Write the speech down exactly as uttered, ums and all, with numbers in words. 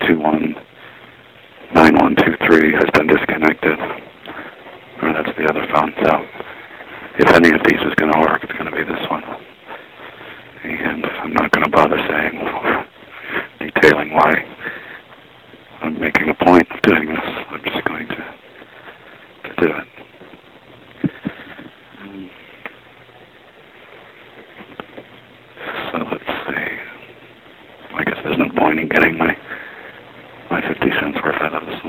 two one nine one two three has been disconnected. Or that's the other phone. So if any of these is going to work, it's going to be this one. And I'm not going to bother saying, detailing why I'm making a point.